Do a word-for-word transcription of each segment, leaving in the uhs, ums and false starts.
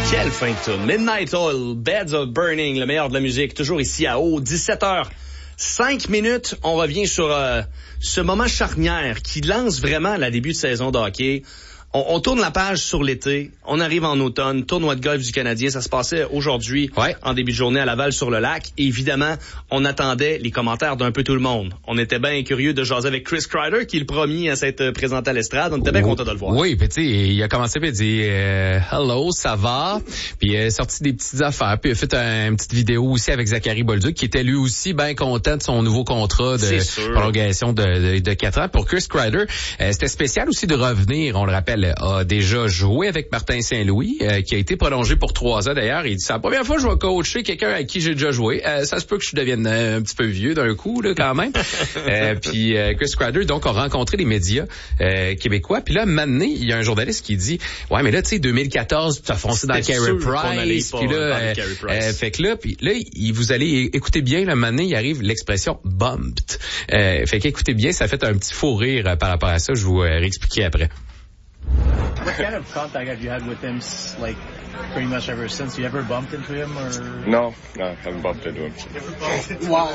Quelle fin de tour. Midnight Oil, Beds of Burning, le meilleur de la musique, toujours ici à Haut, dix-sept heures cinq minutes. On revient sur euh, ce moment charnière qui lance vraiment la début de saison de hockey. On, on tourne la page sur l'été, on arrive en automne, tournoi de golf du Canadien, ça se passait aujourd'hui ouais. en début de journée à Laval sur le lac. Et évidemment, on attendait les commentaires d'un peu tout le monde. On était bien curieux de jaser avec Chris Kreider, qui est le premier à s'être présenté à l'estrade. On était bien content de le voir. Oui, puis tu sais, il a commencé puis il a dit euh, hello, ça va. Puis il a sorti des petites affaires, puis il a fait un, une petite vidéo aussi avec Zachary Bolduc, qui était lui aussi bien content de son nouveau contrat de prolongation de, de, de quatre ans. Pour Chris Kreider, euh, c'était spécial aussi de revenir, on le rappelle, a déjà joué avec Martin Saint-Louis, euh, qui a été prolongé pour trois ans d'ailleurs. Il dit, c'est la première fois que je vais coacher quelqu'un avec qui j'ai déjà joué. Euh, ça se peut que je devienne euh, un petit peu vieux d'un coup, là, quand même. euh, puis euh, Chris Kreider, donc, a rencontré les médias euh, québécois. Puis là, maintenant, il y a un journaliste qui dit, ouais, mais là, tu sais, deux mille quatorze, tu as foncé dans Carey Price. Puis là, euh, euh, fait que là, puis là, il, vous allez écouter bien, là, maintenant, il arrive l'expression bumped. Euh, fait qu'écoutez bien, ça fait un petit faux rire euh, par rapport à ça. Je vous euh, réexpliquer après. What kind of contact have you had with him, like, pretty much ever since? You ever bumped into him, or? No, no, I haven't bumped into him. Wow.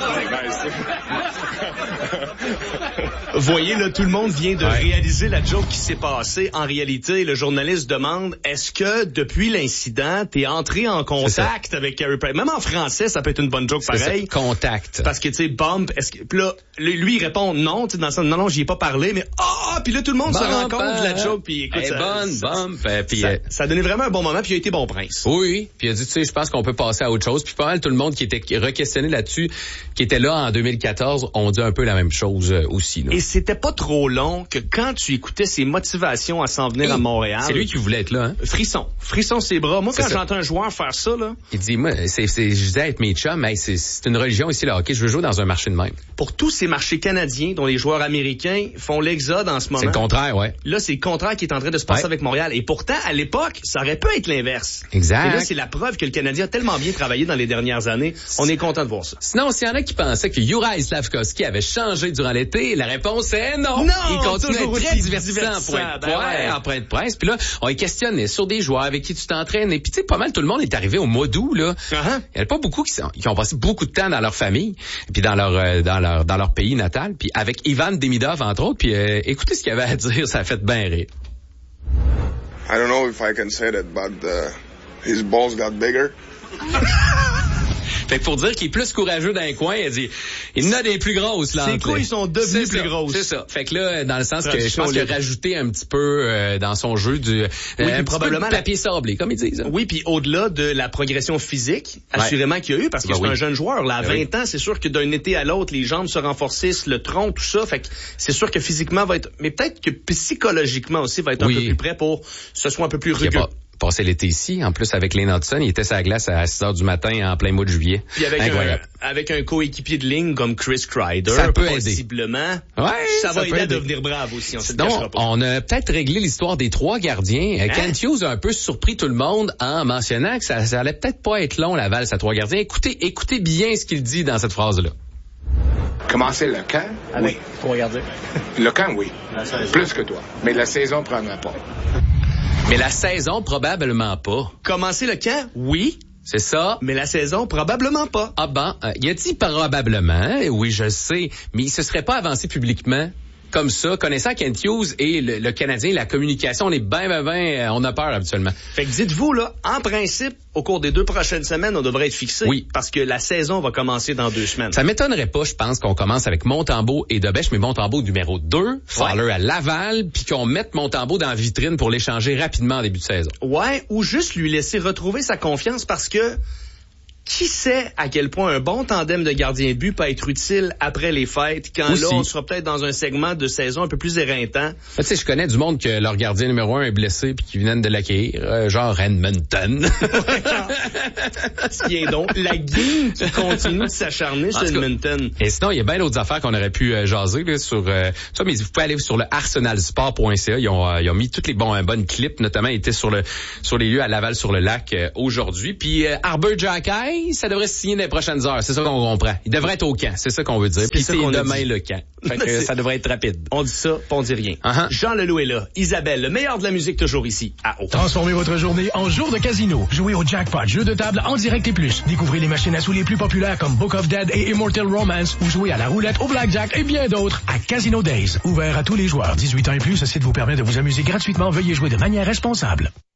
Voyez, là, tout le monde vient de ouais. réaliser la joke qui s'est passée. En réalité, le journaliste demande, est-ce que, depuis l'incident, t'es entré en contact avec Carey Price? Même en français, ça peut être une bonne joke pareil. Contact. Parce que, tu sais, bump, est-ce que, pis là, lui, il répond non, tu sais, dans le sens, non, non, j'y ai pas parlé, mais, ah, oh, puis là, tout le monde bump, se rend compte de la joke, puis écoute, hey, ça, bonne, ça, bump, euh, pis, ça, euh, ça a donné vraiment un bon moment, puis il a été bon prince. Oui, puis il a dit, tu sais, je pense qu'on peut passer à autre chose, puis pas mal tout le monde qui était re-questionné là-dessus, qui était là en deux mille quatorze, on dit un peu la même chose euh, aussi, là. Et c'était pas trop long que quand tu écoutais ses motivations à s'en venir hey, à Montréal. C'est lui qui voulait être là, hein? Frisson. Frisson ses bras. Moi, c'est quand ça. J'entends un joueur faire ça, là. Il dit, moi, c'est, c'est, je disais être mes chums, mais c'est, c'est une religion ici, là, ok, je veux jouer dans un marché de même. Pour tous ces marchés canadiens dont les joueurs américains font l'exode en ce moment. C'est le contraire, ouais. Là, c'est le contraire qui est en train de se passer ouais. avec Montréal. Et pourtant, à l'époque, ça aurait pu être l'inverse. Exact. Et là, c'est la preuve que le Canadien a tellement bien travaillé dans les dernières années. On est content de voir ça. Sinon, s'il y en a qui pensaient que Juraj Slafkovský avait changé durant l'été, la réponse est non. Non! Il continue à être très divertissant, divertissant pour être ben ouais. en point de presse. Puis là, on est questionné sur des joueurs avec qui tu t'entraînes. Et puis, tu sais, pas mal tout le monde est arrivé au mois d'août, là. Uh-huh. Il y en a pas beaucoup qui, sont, qui ont passé beaucoup de temps dans leur famille, puis dans leur, euh, dans leur, dans leur pays natal. Puis avec Ivan Demidov, entre autres. Puis euh, écoutez ce qu'il avait à dire, ça a fait bien rire. I don't know if I can say that, but uh, his balls got bigger. Fait que pour dire qu'il est plus courageux dans les coins, il a dit, il en a des plus grosses, là. Ses couilles sont devenues plus grosses. C'est ça. Fait que là, dans le sens que je pense qu'il a rajouté un petit peu euh, dans son jeu du, oui, euh, un probablement petit peu de papier sablé, comme ils disent. Hein. Oui, puis au-delà de la progression physique, assurément ouais. qu'il y a eu, parce que ben c'est oui. un jeune joueur. Là, à vingt oui. ans, c'est sûr que d'un été à l'autre, les jambes se renforcissent, le tronc, tout ça. Fait que c'est sûr que physiquement va être, mais peut-être que psychologiquement aussi va être oui. un peu plus prêt pour que ce soit un peu plus rugueux. Passé l'été ici, en plus avec Lane Hudson, il était sur la glace à six heures du matin en plein mois de juillet. Puis avec Incroyable. un avec un coéquipier de ligne comme Chris Kreider, ça peut possiblement, aider. Ouais, ça, ça va aider à aider. devenir brave aussi. On Sinon, on a peut-être réglé l'histoire des trois gardiens. Hein? Kent Hughes a un peu surpris tout le monde en mentionnant que ça, ça allait peut-être pas être long la valse à trois gardiens. Écoutez, écoutez bien ce qu'il dit dans cette phrase-là. Commencer le camp? Avec oui. trois gardiens. Le camp, oui. Plus que toi. Mais la saison prendra pas. Mais la saison, probablement pas. Commencer le camp? Oui. C'est ça. Mais la saison, probablement pas. Ah ben, euh, il a dit probablement, oui, je sais, mais il se serait pas avancé publiquement comme ça. Connaissant Kent Hughes et le, le Canadien, la communication, on est ben, ben, ben, on a peur habituellement. Fait que dites-vous, là, en principe, au cours des deux prochaines semaines, on devrait être fixé. Oui. Parce que la saison va commencer dans deux semaines. Ça m'étonnerait pas, je pense, qu'on commence avec Montembeault et Debèche, mais Montembeault numéro deux, Fowler ouais. à Laval, puis qu'on mette Montembeault dans la vitrine pour l'échanger rapidement en début de saison. Ouais, ou juste lui laisser retrouver sa confiance parce que qui sait à quel point un bon tandem de gardien de but peut être utile après les fêtes, quand aussi. Là, on sera peut-être dans un segment de saison un peu plus éreintant. Tu sais, je connais du monde que leur gardien numéro un est blessé puis qui viennent de l'acquérir, euh, genre Edmonton. Tiens donc, la game qui continue de s'acharner sur Edmonton. Et sinon, il y a bien d'autres affaires qu'on aurait pu euh, jaser là, sur euh, ça, mais vous pouvez aller sur le arsenal sport point c a. Ils ont, euh, ils ont mis toutes les bons, euh, bonnes clips, notamment ils étaient sur le sur les lieux à Laval sur le lac euh, aujourd'hui. Puis euh, Arbor Jackay, ben, ça devrait se signer dans les prochaines heures. C'est ça qu'on comprend. Il devrait être au camp. C'est ça qu'on veut dire. Puis c'est demain le camp. Fait que ça devrait être rapide. On dit ça, puis on dit rien. Uh-huh. Jean Leloup est là. Isabelle, le meilleur de la musique toujours ici, à O. Transformez votre journée en jour de casino. Jouez au jackpot, jeu de table en direct et plus. Découvrez les machines à sous les plus populaires comme Book of Dead et Immortal Romance ou jouez à la roulette, au blackjack et bien d'autres à Casino Days. Ouvert à tous les joueurs. dix-huit ans et plus, ce site vous permet de vous amuser gratuitement. Veuillez jouer de manière responsable.